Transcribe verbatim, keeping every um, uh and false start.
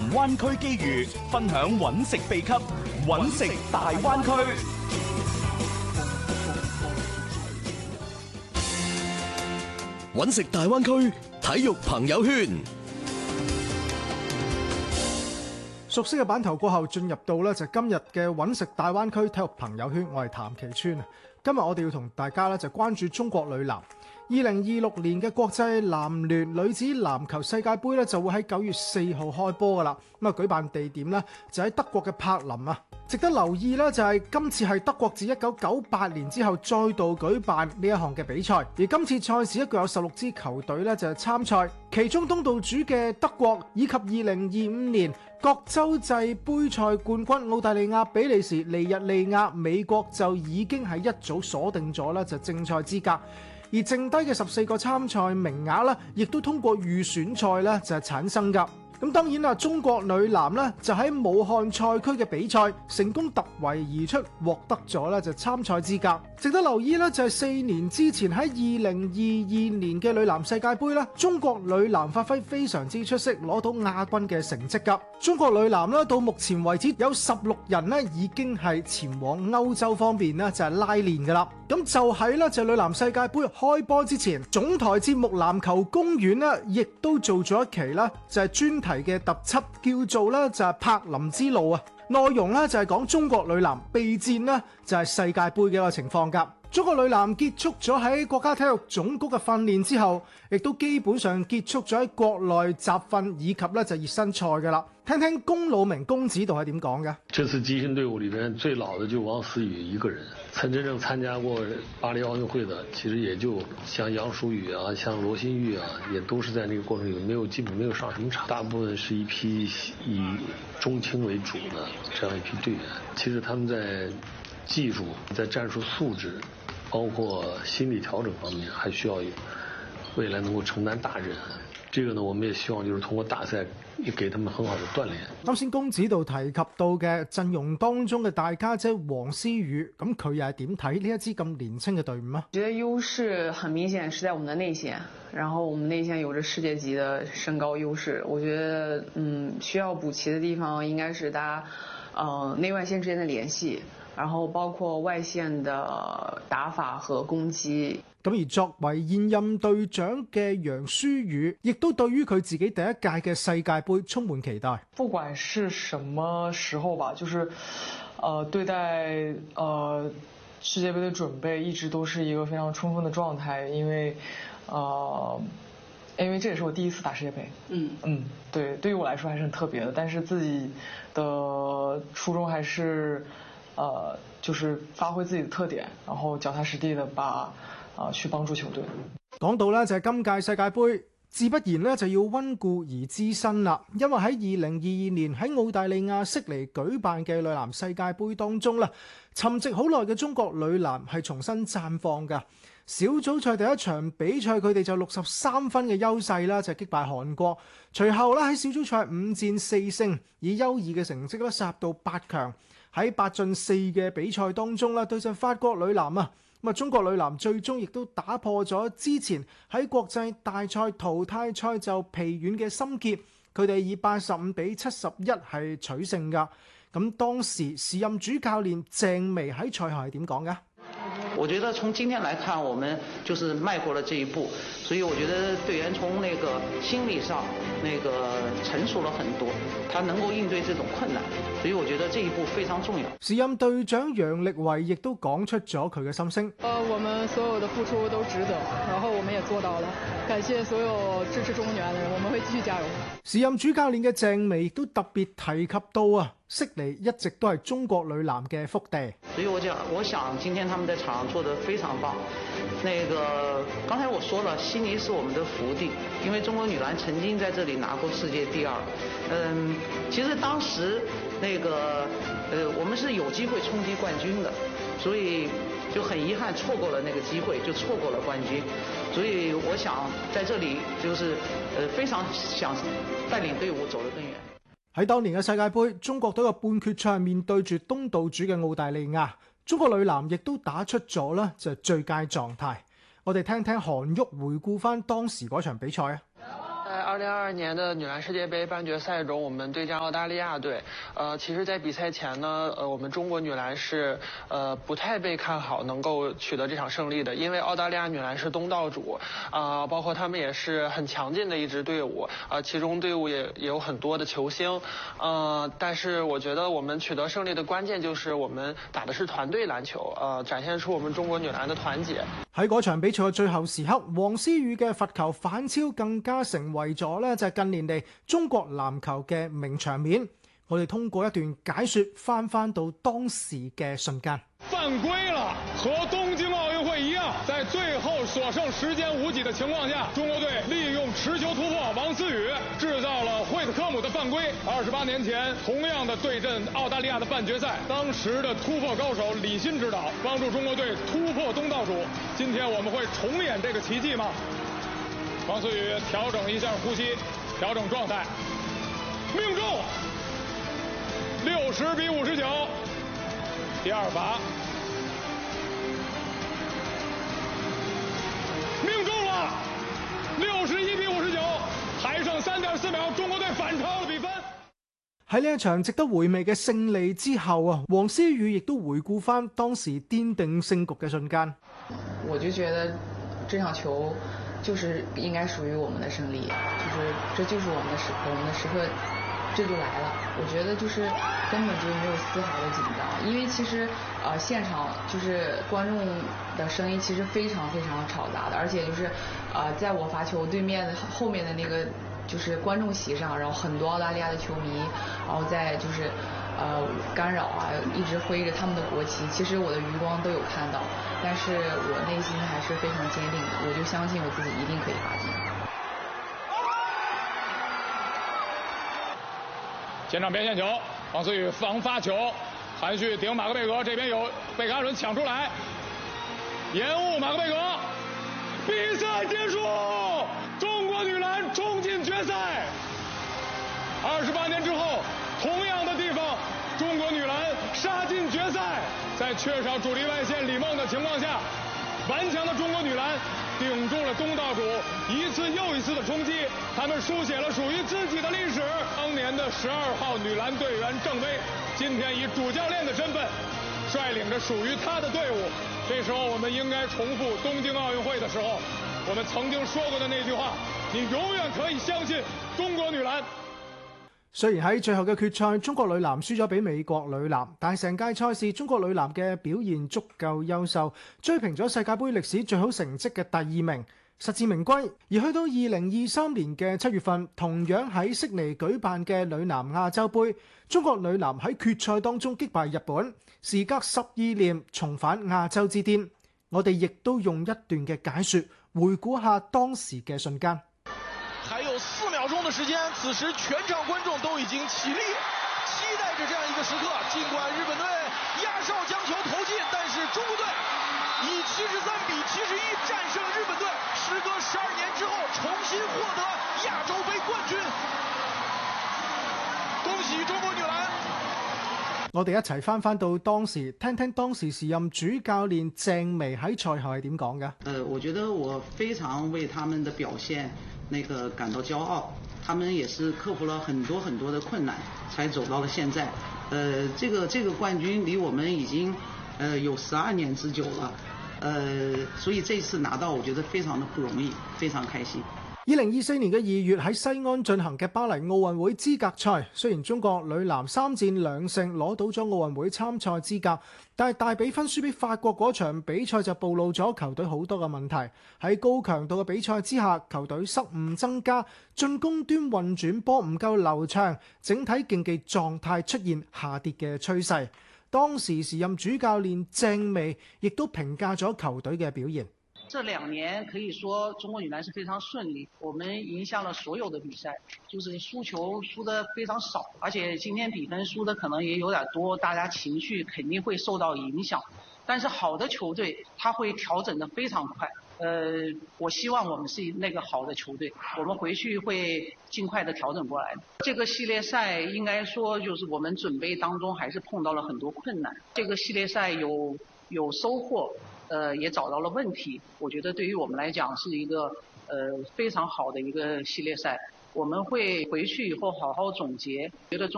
灣區機遇，分享揾食秘笈，揾食大灣區。 揾食大灣區體育朋友圈。 熟悉嘅版頭過後，進入到咧就今日嘅揾食大灣區體育朋友圈，我係譚其川啊。今日我哋要同大家咧就關注中國女籃。二零二六年嘅國際籃聯女子籃球世界盃咧就會喺九月四號開波噶啦。咁啊，舉辦地點咧就喺德國嘅柏林啊。值得留意咧就係今次係德國自一九九八年之後再度舉辦呢一項嘅比賽，而今次賽事一共有十六支球隊咧就係參賽，其中東道主嘅德國以及二零二五年各洲際盃賽冠軍澳大利亞、比利時、尼日利亞、美國就已經係一早鎖定咗啦就正賽資格。而剩低嘅十四個參賽名額咧，亦都通過預選賽咧就係產生㗎。咁當然啦，中國女籃咧就喺武漢賽區嘅比賽成功突圍而出，獲得咗咧就參賽資格。值得留意咧就係四年之前喺二零二二年嘅女籃世界盃咧，中國女籃發揮非常之出色，攞到亞軍嘅成績㗎。中國女籃咧到目前為止有十六人咧已經係前往歐洲方面咧就係拉練㗎啦。咁就喺咧就女籃世界盃開波之前，總台節目籃球公園咧亦都做咗一期啦，就係專題嘅特輯，叫做咧就係柏林之路啊。內容咧就係講中國女籃備戰呢就係世界盃嘅一個情況㗎。中國女籃結束咗喺國家體育總局嘅訓練之後，亦都基本上結束咗喺國內集訓以及咧就熱身賽㗎啦。聽聽龔魯鳴龔指導係點講嘅？ 這次集訓隊伍裏邊最老的就王思雨一個人，曾真正參加過巴黎奧運會的，其實也就像楊舒雨啊，像羅新玉啊，也都是在那個過程裏沒有基本沒有上什麼場，大部分是一批以中青為主的這樣一批隊員。其實他們在技術、在戰術素質，包括心理調整方面，還需要未來能夠承擔大任。這個呢，我們也希望就是通過大賽，也給他們很好的鍛鍊。 啱先龔指導提及到嘅陣容當中嘅大家姐王思雨，咁佢又係點睇呢一支咁年輕嘅隊伍啊？ 我覺得優勢很明顯是在我們的內線，然後我們內線有着世界級的身高優勢。我覺得，嗯，需要補齊的地方應該是大家，呃，內外線之間的聯繫，然後包括外線的打法和攻擊。 咁而作為現任隊長嘅楊舒雨，亦都對於佢自己第一屆嘅世界盃充滿期待。 不管是什麼時候吧，就是，呃，對待呃世界盃的準備一直都是一個非常充分的狀態，因為，呃，因為這也是我第一次打世界盃。嗯嗯，對，對於我來說還是很特別的，但是自己的初衷還是，呃，就是發揮自己的特點，然後腳踏實地的把。啊！去幫助球隊。 講到咧就係今屆世界盃，自不然咧就要溫故而知新啦。因為喺二零二二年喺澳大利亞悉尼舉辦嘅女籃世界盃當中啦，沉寂好耐嘅中國女籃係重新綻放㗎。小組賽第一場比賽，佢哋就六十三分嘅優勢啦，就擊敗韓國。隨後咧喺小組賽五戰四勝，以優異嘅成績咧殺入到八強。喺八進四嘅比賽當中啦，對陣法國女籃啊。咁啊，中國女籃最終亦都打破咗之前喺國際大賽淘汰賽就疲軟嘅心結，佢哋以八十五比七十一係取勝㗎。咁當時時任主教練鄭薇喺賽後係點講㗎？ 我覺得從今天來看，我們就是邁過了這一步，所以我覺得隊員從那個心理上那個成熟了很多，他能夠應對這種困難，所以我覺得這一步非常重要。 時任隊長楊力維亦都講出咗佢嘅心聲。 呃，我們所有的付出都值得，然後我們也做到了，感謝所有支持中國女籃的人，我們會繼續加油。 時任主教練嘅鄭薇亦都特別提及到啊，悉尼一直都係中國女籃嘅福地。 所以我講，我想今天他們在場上做得非常棒。那個剛才我說了，悉尼是我們的福地，因為中國女籃曾經在這裡拿過世界第二。嗯，其實當時那個呃，我們是有機會衝擊冠軍的，所以就很遺憾錯過了那個機會，就錯過了冠軍。所以我想在這裡就是呃非常想帶領隊伍走得更遠。 喺當年嘅世界盃，中國隊嘅半決賽面對住東道主嘅澳大利亞，中國女籃亦都打出咗咧就係最佳狀態。我哋聽聽韓旭回顧翻當時嗰場比賽啊。 在二零二二年的女篮世界杯半决赛中，我们对战澳大利亚队。呃，其实，在比赛前呢，呃，我们中国女篮是呃不太被看好能够取得这场胜利的，因为澳大利亚女篮是东道主，啊、呃，包括他们也是很强劲的一支队伍，啊、呃，其中队伍也也有很多的球星，呃，但是我觉得我们取得胜利的關鍵就是我們打的是團隊籃球，呃，展現出我們中國女籃的團結。 喺嗰場比賽嘅最後時刻，黃思雨嘅罰球反超更加成為咗呢就係近年嚟中國籃球嘅名場面。我哋通過一段解說翻翻到當時嘅瞬間。 犯規了，和東京奧運會一樣，在最後所剩時間無幾的情況下，中國隊利用持球突破王思雨，製造了惠特科姆的犯規。二十八年前，同樣的對陣澳大利亞的半決賽，當時的突破高手李鑫指導，幫助中國隊突破東道主。今天我們會重演這個奇蹟嗎？王思雨調整一下呼吸，調整狀態，命中。六十比五十九，第二罰命中了，六十一比五十九，還剩三點四秒，中國隊反超了比分。 喺呢一場值得回味嘅勝利之後啊，黃思雨亦都回顧翻當時奠定勝局嘅瞬間。 我就覺得這場球就是應該屬於我們的勝利，就是這就是我們的時刻，我們的時刻。這就來了，我覺得就是根本就沒有絲毫的緊張，因為其實呃現場就是觀眾的聲音其實非常非常嘈雜的，而且就是呃在我罰球對面的後面的那個就是觀眾席上，然後很多澳大利亞的球迷，然後在就是呃干擾啊，一直揮着他們的國旗，其實我的餘光都有看到，但是我內心還是非常堅定的，我就相信我自己一定可以罰進。 前場邊線球，王思雨防發球，韓旭頂馬克貝格，這邊有貝克漢倫搶出來，延誤馬克貝格，比賽結束，中國女籃衝進決賽。二十八年之後，同樣的地方，中國女籃殺進決賽，在缺少主力外線李夢的情況下，頑強的中國女籃頂住了東道主一次又一次的衝擊，他們書寫了屬於自己的歷史。當年的十二號女籃隊員鄭薇，今天以主教練的身份率領着屬於他的隊伍。這時候我們應該重複東京奧運會的時候我們曾經說過的那句話，你永遠可以相信中國女籃。 雖然喺最後嘅決賽，中國女籃輸咗俾美國女籃，但係成屆賽事中國女籃嘅表現足夠優秀，追平咗世界盃歷史最好成績嘅第二名，實至名歸。而去到二零二三年嘅七月份，同樣喺悉尼舉辦嘅女籃亞洲盃，中國女籃喺決賽當中擊敗日本，時隔十二年重返亞洲之巔。我哋亦都用一段嘅解說回顧下當時嘅瞬間。 還有四秒鐘的時間，此時全場觀眾都已經起立，期待着這樣一個時刻。盡管日本隊壓哨將球投進，但是中國隊以七十三比七十一戰勝日本隊，時隔十二年之後重新獲得亞洲盃冠軍。恭喜中國女籃！ 我哋一齊翻翻到當時，聽聽當時時任主教練鄭薇喺賽後係點講嘅。 呃，我覺得我非常為他們的表現那個感到驕傲，他們也是克服了很多很多的困難，才走到了現在。呃，這個這個冠軍離我們已經呃有十二年之久了，呃，所以這次拿到，我覺得非常的不容易，非常開心。 二零二四年嘅二月喺西安進行嘅巴黎奧運會資格賽，雖然中國女籃三戰兩勝攞到咗奧運會參賽資格，但係大比分輸俾法國嗰場比賽就暴露咗球隊好多嘅問題。喺高強度嘅比賽之下，球隊失誤增加，進攻端運轉波唔夠流暢，整體競技狀態出現下跌嘅趨勢。當時時任主教練鄭薇亦都評價咗球隊嘅表現。 這兩年可以說中國女籃是非常順利，我們贏下了所有的比賽，就是輸球輸得非常少，而且今天比分輸得可能也有點多，大家情緒肯定會受到影響。但是好的球隊，他會調整得非常快。呃，我希望我們是那個好的球隊，我們回去會盡快的調整過來。這個系列賽應該說就是我們準備當中還是碰到了很多困難。這個系列賽有有收穫。呃，也找到了問題，我覺得對於我們來講是一個呃非常好的一個系列賽。 我们会回去以后好好总结，觉得中。